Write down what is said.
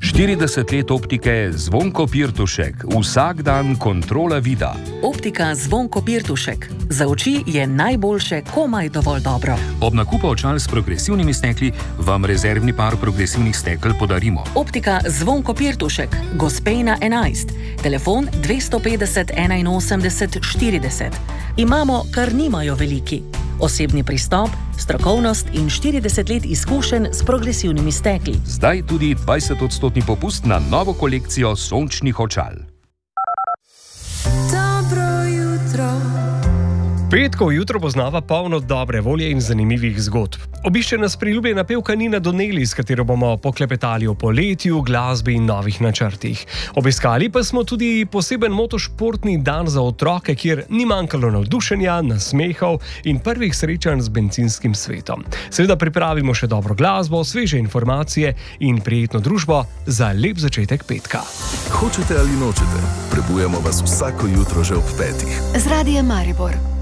40 let optike Zvonko Pirtušek, vsak dan kontrola vida. Optika Zvonko Pirtušek. Za oči je najboljše komaj dovolj dobro. Ob nakupu očal s progresivnimi stekli vam rezervni par progresivnih stekel podarimo. Optika Zvonko Pirtušek, Gospejna 11, telefon 250 81 40. Imamo, kar nimajo veliki. Osebni pristop, strokovnost in 40 let izkušenj s progresivnimi stekli. Zdaj tudi 20% popust na novo kolekcijo sončnih očal. Dobro jutro. Petkovo jutro poznava polno dobre volje in zanimivih zgodb. Obišče nas priljubljena pevka Nina Donnelly, s katero bomo poklepetali o poletju, glasbi in novih načrtih. Obiskali pa smo tudi poseben motošportni dan za otroke, kjer ni manjkalo navdušenja, nasmehov in prvih srečanj z bencinskim svetom. Seveda pripravimo še dobro glasbo, sveže informacije in prijetno družbo za lep začetek petka. Hočete ali nočete, prebujamo vas vsako jutro že ob 5. Z Radiem Maribor.